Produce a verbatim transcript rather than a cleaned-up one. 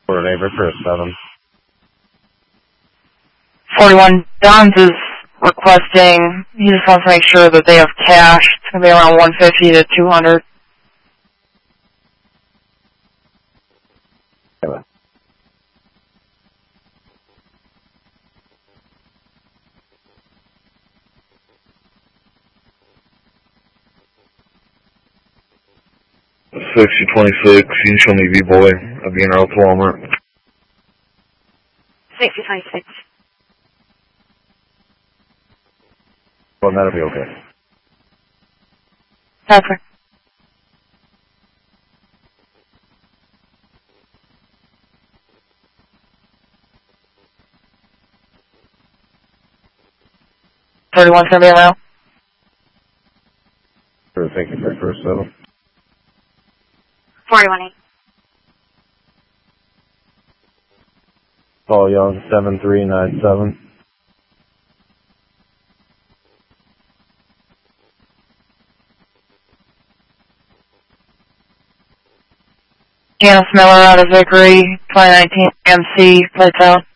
For an Avery for a seven. forty-one Dons is requesting, he just wants to make sure that they have cash. It's going to be around one fifty to two hundred. Anyway. sixty twenty-six, you can show me V-Boy, I'll be in Earl to Walmart. sixty twenty-six. Well, that'll be okay. Okay. thirty-one's going to be around. Sure, thank you for your first seven. forty-one eight. Paul Young, seven three nine seven. Janice Miller out of Vickery, twenty nineteen M C, plates out.